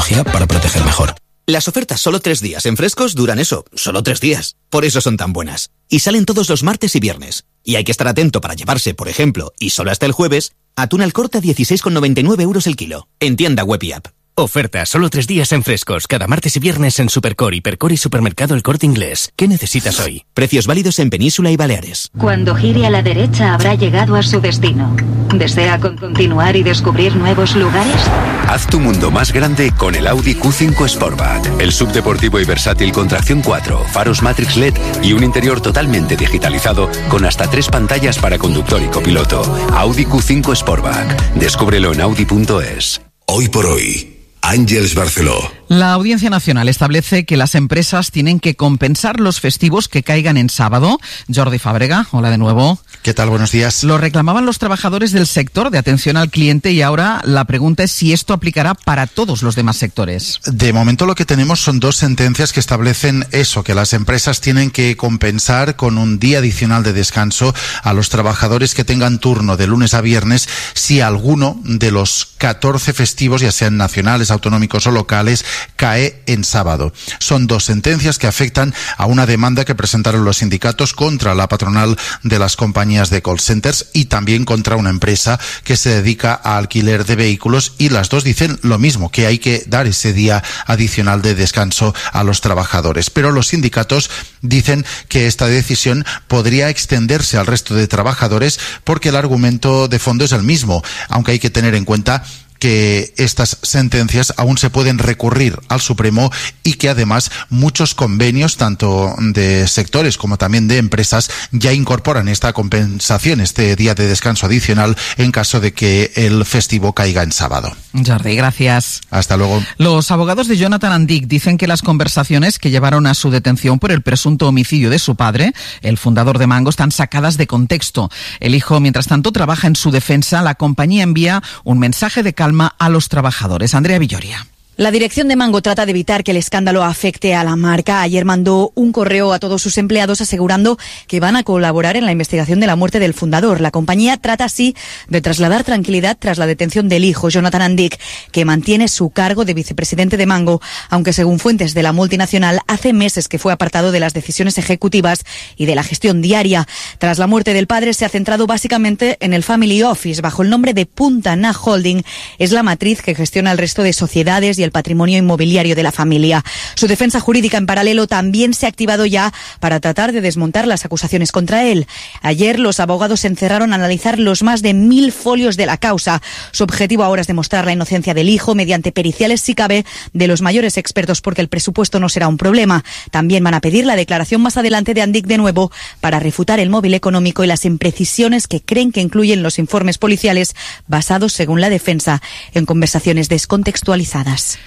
tecnología para proteger mejor. Las ofertas solo 3 días en Frescos duran eso, solo 3 días. Por eso son tan buenas. Y salen todos los martes y viernes. Y hay que estar atento para llevarse, por ejemplo, y solo hasta el jueves, atún al corte a 16,99 € el kilo. En tienda web y app. Oferta solo 3 días en Frescos, cada martes y viernes en Supercore, Hipercore y Supermercado El Corte Inglés. ¿Qué necesitas hoy? Precios válidos en Península y Baleares. Cuando gire a la derecha habrá llegado a su destino. ¿Desea continuar y descubrir nuevos lugares? Haz tu mundo más grande con el Audi Q5 Sportback. El subdeportivo y versátil con tracción 4, faros Matrix LED y un interior totalmente digitalizado con hasta 3 pantallas para conductor y copiloto. Audi Q5 Sportback. Descúbrelo en audi.es. Hoy por hoy, Àngels Barceló. La Audiencia Nacional establece que las empresas tienen que compensar los festivos que caigan en sábado. Jordi Fàbrega, hola de nuevo. ¿Qué tal? Buenos días. Lo reclamaban los trabajadores del sector de atención al cliente y ahora la pregunta es si esto aplicará para todos los demás sectores. De momento lo que tenemos son 2 sentencias que establecen eso, que las empresas tienen que compensar con un día adicional de descanso a los trabajadores que tengan turno de lunes a viernes si alguno de los 14 festivos, ya sean nacionales, autonómicos o locales, cae en sábado. Son 2 sentencias que afectan a una demanda que presentaron los sindicatos contra la patronal de las compañías de call centers y también contra una empresa que se dedica a alquiler de vehículos, y las 2 dicen lo mismo, que hay que dar ese día adicional de descanso a los trabajadores. Pero los sindicatos dicen que esta decisión podría extenderse al resto de trabajadores porque el argumento de fondo es el mismo, aunque hay que tener en cuenta que estas sentencias aún se pueden recurrir al Supremo y que además muchos convenios, tanto de sectores como también de empresas, ya incorporan esta compensación, este día de descanso adicional en caso de que el festivo caiga en sábado. Jordi, gracias. Hasta luego. Los abogados de Jonathan Andic dicen que las conversaciones que llevaron a su detención por el presunto homicidio de su padre, el fundador de Mango, están sacadas de contexto. El hijo, mientras tanto, trabaja en su defensa. La compañía envía un mensaje de calma a los trabajadores. Andrea Villoria. La dirección de Mango trata de evitar que el escándalo afecte a la marca. Ayer mandó un correo a todos sus empleados asegurando que van a colaborar en la investigación de la muerte del fundador. La compañía trata así de trasladar tranquilidad tras la detención del hijo, Jonathan Andic, que mantiene su cargo de vicepresidente de Mango, aunque según fuentes de la multinacional hace meses que fue apartado de las decisiones ejecutivas y de la gestión diaria. Tras la muerte del padre se ha centrado básicamente en el Family Office bajo el nombre de Punta Na Holding. Es la matriz que gestiona el resto de sociedades y el patrimonio inmobiliario de la familia. Su defensa jurídica en paralelo también se ha activado ya para tratar de desmontar las acusaciones contra él. Ayer los abogados se encerraron a analizar los más de 1000 folios de la causa. Su objetivo ahora es demostrar la inocencia del hijo mediante periciales, si cabe, de los mayores expertos, porque el presupuesto no será un problema. También van a pedir la declaración más adelante de Andic de nuevo para refutar el móvil económico y las imprecisiones que creen que incluyen los informes policiales basados, según la defensa, en conversaciones descontextualizadas.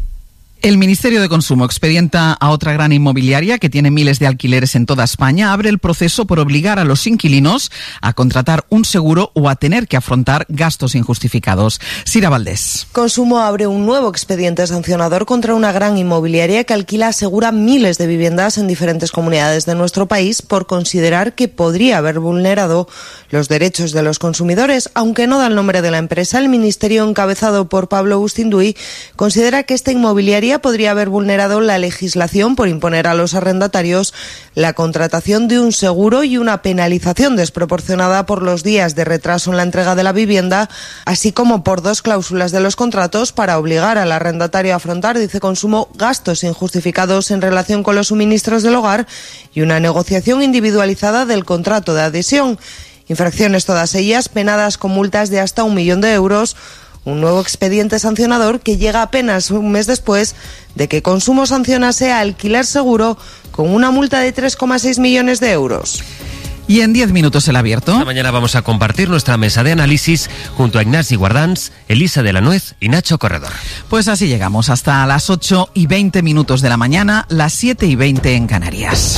El Ministerio de Consumo expedienta a otra gran inmobiliaria que tiene miles de alquileres en toda España. Abre el proceso por obligar a los inquilinos a contratar un seguro o a tener que afrontar gastos injustificados. Sira Valdés. Consumo abre un nuevo expediente sancionador contra una gran inmobiliaria que alquila, asegura, miles de viviendas en diferentes comunidades de nuestro país por considerar que podría haber vulnerado los derechos de los consumidores. Aunque no da el nombre de la empresa, el Ministerio, encabezado por Pablo Bustinduy, considera que esta inmobiliaria podría haber vulnerado la legislación por imponer a los arrendatarios la contratación de un seguro y una penalización desproporcionada por los días de retraso en la entrega de la vivienda, así como por 2 cláusulas de los contratos para obligar al arrendatario a afrontar, dice Consumo, gastos injustificados en relación con los suministros del hogar y una negociación individualizada del contrato de adhesión. Infracciones todas ellas penadas con multas de hasta 1 millón de euros. Un nuevo expediente sancionador que llega apenas un mes después de que Consumo sancionase a Alquiler Seguro con una multa de 3,6 millones de euros. Y en 10 minutos el abierto. Esta mañana vamos a compartir nuestra mesa de análisis junto a Ignasi Guardans, Elisa de la Nuez y Nacho Corredor. Pues así llegamos hasta las 8:20 de la mañana, las 7:20 en Canarias.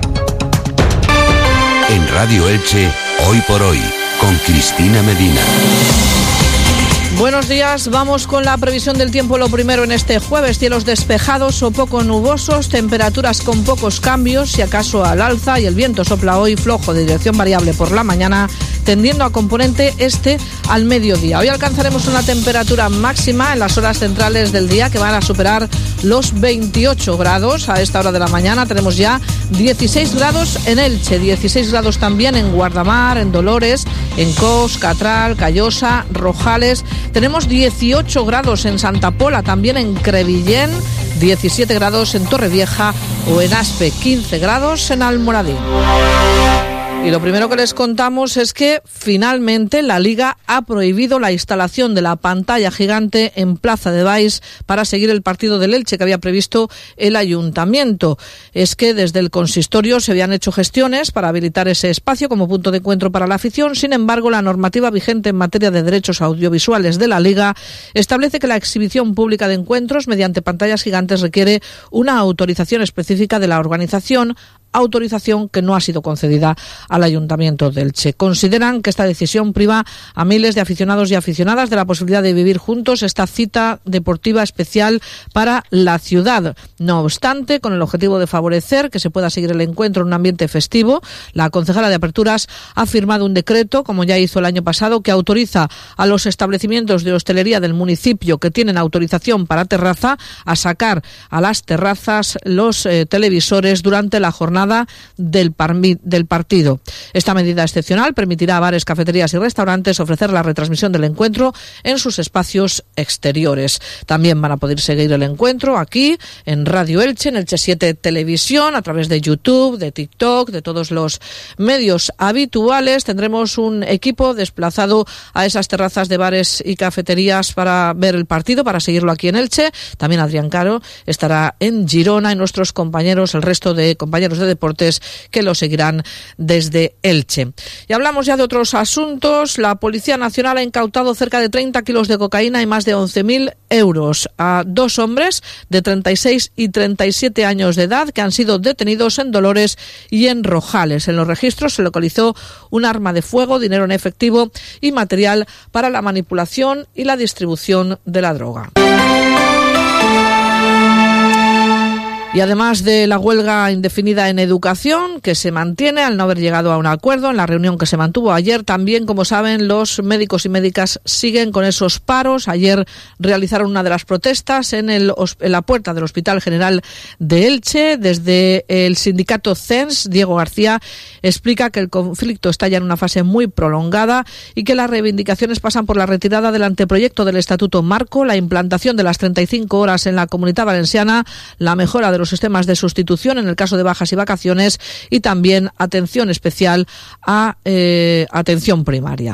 En Radio Elche, Hoy por Hoy, con Cristina Medina. Buenos días, vamos con la previsión del tiempo. Lo primero en este jueves: cielos despejados o poco nubosos, temperaturas con pocos cambios, si acaso al alza, y el viento sopla hoy flojo de dirección variable por la mañana, tendiendo a componente este al mediodía. Hoy alcanzaremos una temperatura máxima en las horas centrales del día que van a superar los 28 grados. A esta hora de la mañana tenemos ya 16 grados en Elche, 16 grados también en Guardamar, en Dolores, en Cos, Catral, Callosa, Rojales. Tenemos 18 grados en Santa Pola, también en Crevillén, 17 grados en Torrevieja o en Aspe, 15 grados en Almoradí. Y lo primero que les contamos es que finalmente la Liga ha prohibido la instalación de la pantalla gigante en Plaza de Baix para seguir el partido del Elche que había previsto el Ayuntamiento. Es que desde el consistorio se habían hecho gestiones para habilitar ese espacio como punto de encuentro para la afición. Sin embargo, la normativa vigente en materia de derechos audiovisuales de la Liga establece que la exhibición pública de encuentros mediante pantallas gigantes requiere una autorización específica de la organización, autorización que no ha sido concedida al Ayuntamiento de Elche. Consideran que esta decisión priva a miles de aficionados y aficionadas de la posibilidad de vivir juntos esta cita deportiva especial para la ciudad. No obstante, con el objetivo de favorecer que se pueda seguir el encuentro en un ambiente festivo, la concejala de Aperturas ha firmado un decreto, como ya hizo el año pasado, que autoriza a los establecimientos de hostelería del municipio que tienen autorización para terraza a sacar a las terrazas los televisores durante la jornada del partido. Esta medida excepcional permitirá a bares, cafeterías y restaurantes ofrecer la retransmisión del encuentro en sus espacios exteriores. También van a poder seguir el encuentro aquí en Radio Elche, en Elche 7 Televisión, a través de YouTube, de TikTok, de todos los medios habituales. Tendremos un equipo desplazado a esas terrazas de bares y cafeterías para ver el partido, para seguirlo aquí en Elche. También Adrián Caro estará en Girona y nuestros compañeros, el resto de compañeros de deportes que lo seguirán desde Elche. Y hablamos ya de otros asuntos. La Policía Nacional ha incautado cerca de 30 kilos de cocaína y más de 11.000 euros a 2 hombres de 36 y 37 años de edad que han sido detenidos en Dolores y en Rojales. En los registros se localizó un arma de fuego, dinero en efectivo y material para la manipulación y la distribución de la droga. Y además de la huelga indefinida en educación, que se mantiene al no haber llegado a un acuerdo en la reunión que se mantuvo ayer, también, como saben, los médicos y médicas siguen con esos paros. Ayer realizaron una de las protestas en la puerta del Hospital General de Elche. Desde el sindicato CENS, Diego García explica que el conflicto está ya en una fase muy prolongada y que las reivindicaciones pasan por la retirada del anteproyecto del Estatuto Marco, la implantación de las 35 horas en la Comunidad Valenciana, la mejora de los sistemas de sustitución en el caso de bajas y vacaciones y también atención especial a atención primaria.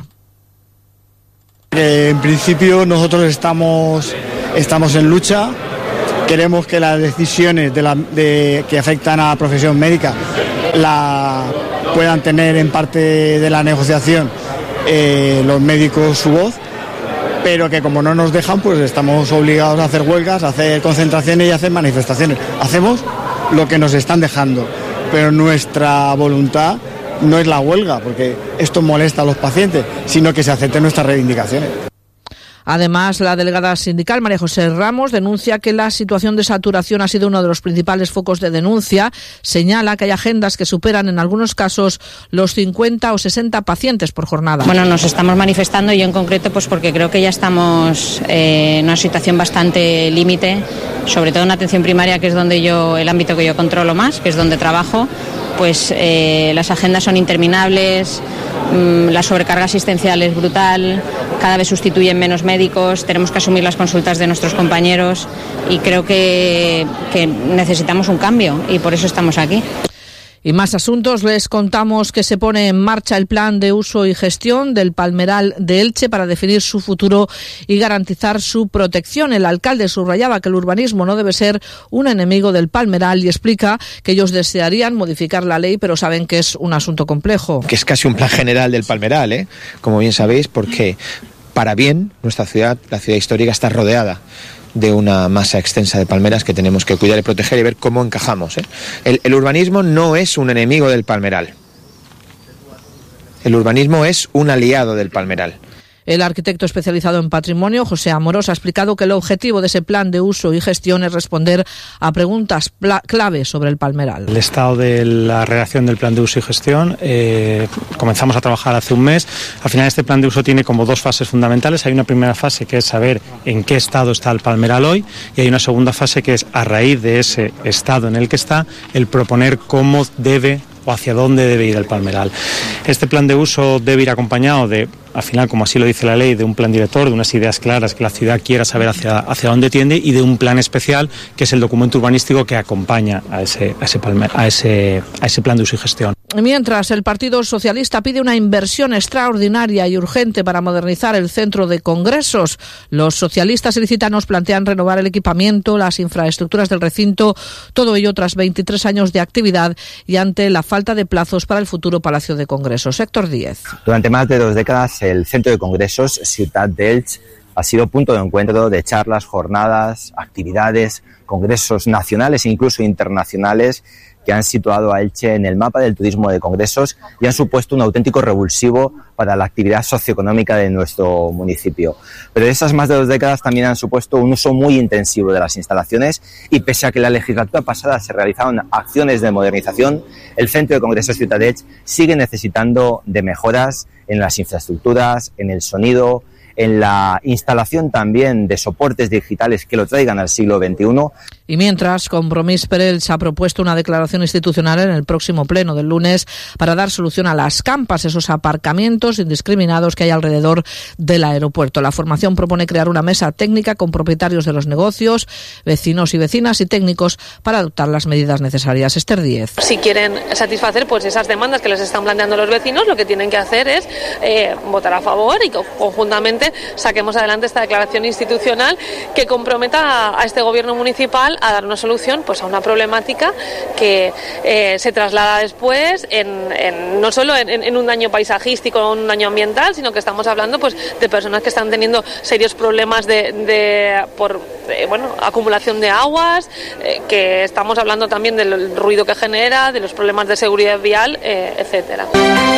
En principio nosotros estamos en lucha. Queremos que las decisiones que afectan a la profesión médica puedan tener en parte de la negociación los médicos su voz, pero que como no nos dejan, pues estamos obligados a hacer huelgas, a hacer concentraciones y a hacer manifestaciones. Hacemos lo que nos están dejando, pero nuestra voluntad no es la huelga, porque esto molesta a los pacientes, sino que se acepten nuestras reivindicaciones. Además, la delegada sindical, María José Ramos, denuncia que la situación de saturación ha sido uno de los principales focos de denuncia. Señala que hay agendas que superan en algunos casos los 50 o 60 pacientes por jornada. Bueno, nos estamos manifestando, yo en concreto, pues porque creo que ya estamos en una situación bastante límite, sobre todo en atención primaria, que es el ámbito que yo controlo más, que es donde trabajo. Pues las agendas son interminables, la sobrecarga asistencial es brutal, cada vez sustituyen menos médicos, tenemos que asumir las consultas de nuestros compañeros y creo que necesitamos un cambio y por eso estamos aquí. Y más asuntos, les contamos que se pone en marcha el plan de uso y gestión del Palmeral de Elche para definir su futuro y garantizar su protección. El alcalde subrayaba que el urbanismo no debe ser un enemigo del Palmeral y explica que ellos desearían modificar la ley, pero saben que es un asunto complejo. Que es casi un plan general del Palmeral, como bien sabéis, porque para bien nuestra ciudad, la ciudad histórica, está rodeada de una masa extensa de palmeras que tenemos que cuidar y proteger y ver cómo encajamos. El urbanismo no es un enemigo del Palmeral. El urbanismo es un aliado del Palmeral. El arquitecto especializado en patrimonio, José Amorós, ha explicado que el objetivo de ese plan de uso y gestión es responder a preguntas clave sobre el palmeral. El estado de la redacción del plan de uso y gestión, comenzamos a trabajar hace un mes. Al final este plan de uso tiene como dos fases fundamentales. Hay una primera fase que es saber en qué estado está el palmeral hoy, y hay una segunda fase que es, a raíz de ese estado en el que está, el proponer cómo debe o hacia dónde debe ir el palmeral. Este plan de uso debe ir acompañado de, al final, como así lo dice la ley, de un plan director, de unas ideas claras que la ciudad quiera saber hacia dónde tiende, y de un plan especial que es el documento urbanístico que acompaña a ese plan de uso y gestión. Mientras, el Partido Socialista pide una inversión extraordinaria y urgente para modernizar el centro de congresos. Los socialistas ilicitanos plantean renovar el equipamiento, las infraestructuras del recinto, todo ello tras 23 años de actividad y ante la falta de plazos para el futuro Palacio de Congresos. Héctor Díez. Durante más de 2 décadas, el centro de congresos Ciutat d'Elx ha sido punto de encuentro de charlas, jornadas, actividades, congresos nacionales e incluso internacionales que han situado a Elche en el mapa del turismo de congresos y han supuesto un auténtico revulsivo para la actividad socioeconómica de nuestro municipio. Pero esas más de 2 décadas también han supuesto un uso muy intensivo de las instalaciones, y pese a que la legislatura pasada se realizaron acciones de modernización, el centro de congresos Ciutat d'Elx sigue necesitando de mejoras en las infraestructuras, en el sonido, en la instalación también de soportes digitales que lo traigan al siglo XXI. Y mientras, Compromís per Elx ha propuesto una declaración institucional en el próximo pleno del lunes para dar solución a las campas, esos aparcamientos indiscriminados que hay alrededor del aeropuerto. La formación propone crear una mesa técnica con propietarios de los negocios, vecinos y vecinas y técnicos para adoptar las medidas necesarias. Esther Díez. Si quieren satisfacer pues esas demandas que les están planteando los vecinos, lo que tienen que hacer es votar a favor y conjuntamente saquemos adelante esta declaración institucional que comprometa a este gobierno municipal a dar una solución pues a una problemática que se traslada después no solo en un daño paisajístico o un daño ambiental, sino que estamos hablando pues de personas que están teniendo serios problemas por acumulación de aguas, que estamos hablando también del ruido que genera, de los problemas de seguridad vial, etcétera.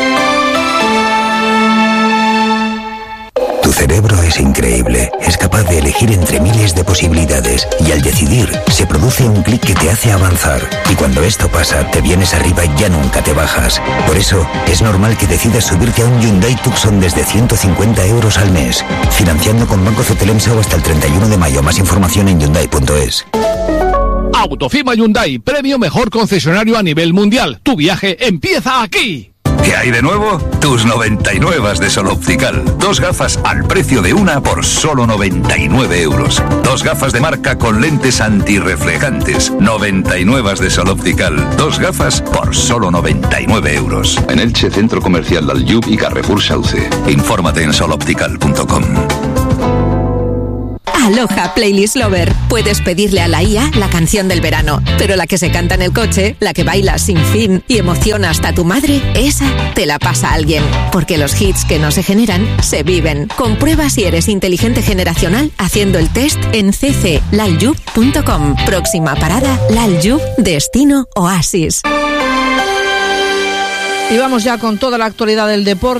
Tu cerebro es increíble, es capaz de elegir entre miles de posibilidades y al decidir se produce un clic que te hace avanzar, y cuando esto pasa te vienes arriba y ya nunca te bajas. Por eso es normal que decidas subirte a un Hyundai Tucson desde 150 euros al mes, financiando con Banco Cetelemsa o hasta el 31 de mayo. Más información en Hyundai.es. Autofima Hyundai, premio mejor concesionario a nivel mundial. Tu viaje empieza aquí. ¿Qué hay de nuevo? Tus 99 de Sol Optical. 2 gafas al precio de una por solo 99 euros. 2 gafas de marca con lentes antirreflejantes. 99 de Sol Optical. 2 gafas por solo 99 euros. En Elche, Centro Comercial Laljub y Carrefour Sauce. Infórmate en soloptical.com. Aloha Playlist Lover. Puedes pedirle a la IA la canción del verano, pero la que se canta en el coche, la que baila sin fin y emociona hasta tu madre, esa te la pasa alguien. Porque los hits que no se generan, se viven. Comprueba si eres inteligente generacional haciendo el test en cclaljub.com. Próxima parada, Laljub, destino Oasis. Y vamos ya con toda la actualidad del deporte.